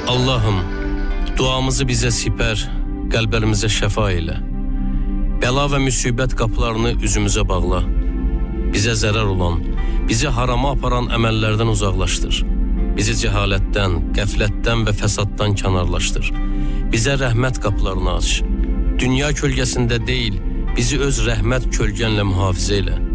Allah'ım, duamızı bizə sipər, qəlblərimizə şəfa elə. Bəla və müsibət qapılarını üzümüzə bağla. Bizə zərər olan, bizi harama aparan əməllərdən uzaqlaşdır. Bizi cəhalətdən, qəflətdən və fəsaddan kənarlaşdır. Bizə rəhmət qapılarını aç. Dünya kölgəsində deyil, bizi öz rəhmət kölgənlə mühafizə elə.